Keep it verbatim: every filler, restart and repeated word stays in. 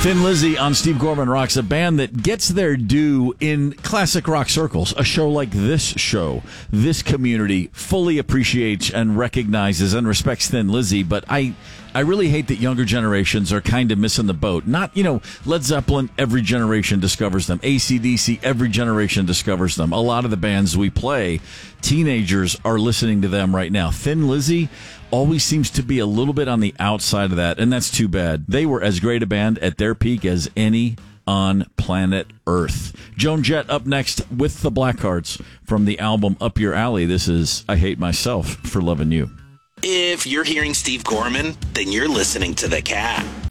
Thin Lizzy on Steve Gorman Rocks, a band that gets their due in classic rock circles. A show like this show, this community fully appreciates and recognizes and respects Thin Lizzy, but I I really hate that younger generations are kind of missing the boat. Not, you know, Led Zeppelin, every generation discovers them. A C D C, every generation discovers them. A lot of the bands we play, teenagers are listening to them right now. Thin Lizzy always seems to be a little bit on the outside of that, and that's too bad. They were as great a band at their peak as any on planet Earth. Joan Jett up next with the Blackhearts from the album Up Your Alley. This is I Hate Myself for Loving You. If you're hearing Steve Gorman, then you're listening to The Cat.